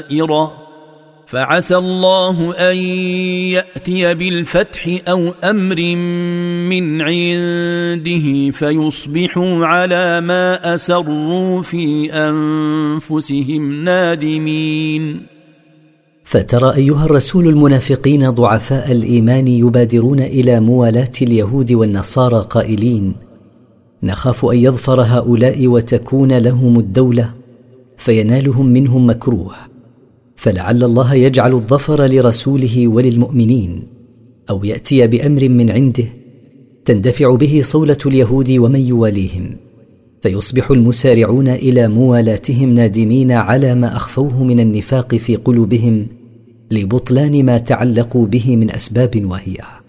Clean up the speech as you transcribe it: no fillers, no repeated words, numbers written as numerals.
فعسى الله أن يأتي بالفتح أو أمر من عنده فيصبحوا على ما أسروا في أنفسهم نادمين. فترى أيها الرسول المنافقين ضعفاء الإيمان يبادرون إلى موالاة اليهود والنصارى قائلين: نخاف أن يظفر هؤلاء وتكون لهم الدولة فينالهم منهم مكروه، فلعل الله يجعل الظفر لرسوله وللمؤمنين، أو يأتي بأمر من عنده تندفع به صولة اليهود ومن يواليهم، فيصبح المسارعون إلى موالاتهم نادمين على ما أخفوه من النفاق في قلوبهم لبطلان ما تعلقوا به من أسباب واهية.